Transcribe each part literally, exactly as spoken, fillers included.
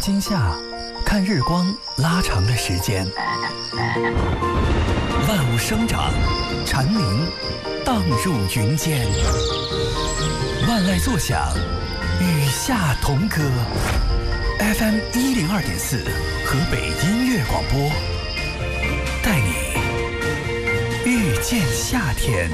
今夏，看日光拉长的时间。万物生长，蝉鸣荡入云间。万籁作响，与夏同歌。F M 一零二点四，河北音乐广播，带你遇见夏天。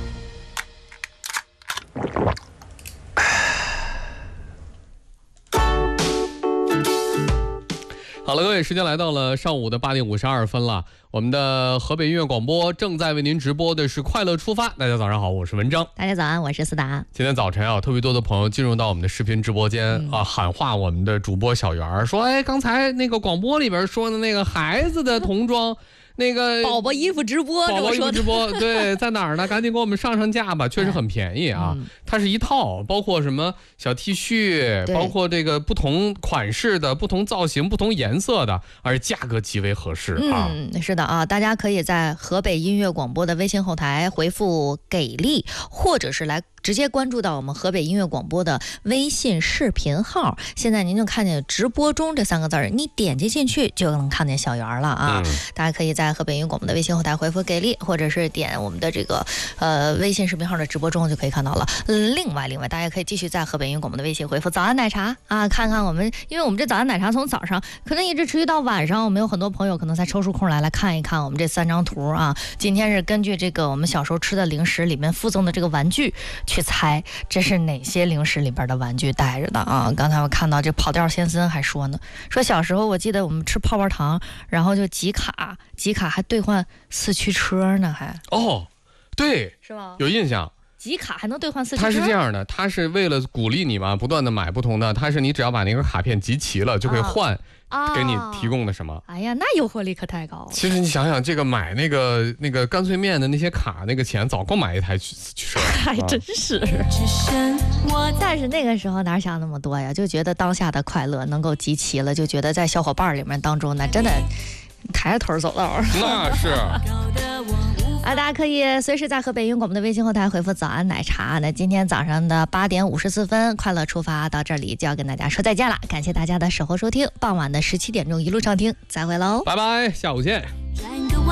好了，各位，时间来到了上午的八点五十二分了。我们的河北音乐广播正在为您直播的是快乐出发。大家早上好，我是文章。 大家早安，我是思达。 今天早晨啊，特别多的朋友进入到我们的视频直播间、嗯、啊，喊话我们的主播小圆，说：“哎，刚才那个广播里边说的那个孩子的童装。”那个宝宝衣服直播， 宝宝衣服直播，对，在哪儿呢？赶紧给我们上上架吧，确实很便宜啊。嗯、它是一套，包括什么小 T 恤，包括这个不同款式的、不同造型、不同颜色的，而价格极为合适啊。 嗯，是的啊，大家可以在河北音乐广播的微信后台回复“给力”，或者是来直接关注到我们河北音乐广播的微信视频号。现在您就看见直播中这三个字儿，你点击进去就能看见小圆了啊。嗯、大家可以在河北音乐广播的微信后台回复给力，或者是点我们的这个呃微信视频号的直播中就可以看到了。另外另外大家可以继续在河北音乐广播的微信回复早安奶茶啊，看看我们，因为我们这早安奶茶从早上可能一直持续到晚上，我们有很多朋友可能才抽出空来来看一看我们这三张图啊。今天是根据这个我们小时候吃的零食里面附赠的这个玩具去猜这是哪些零食里边的玩具带着的啊。刚才我看到这跑调先生还说呢，说小时候我记得我们吃泡泡糖，然后就集卡集卡还兑换四驱车呢，还哦，对， 是吧？ 有印象。 集卡还能兑换四驱车？ 它是这样的，它是为了鼓励你嘛，不断的买不同的。它是你只要把那个卡片集齐了，就可以换给你提供的什么。哦、 哎呀，那诱惑力可太高了。 其实你想想，这个买那个那个干脆面的那些卡，那个钱早够买一台四驱车。 还真是。但是那个时候哪想那么多呀？就觉得当下的快乐能够集齐了，就觉得在小伙伴里面当中呢，真的抬着腿走道。 那是。 啊，大家可以随时在河北音乐广播的微信后台回复早安奶茶。那今天早上的八点五十四分，快乐出发到这里就要跟大家说再见了，感谢大家的守候收听，傍晚的十七点钟一路畅听，再会喽， 拜拜，下午见。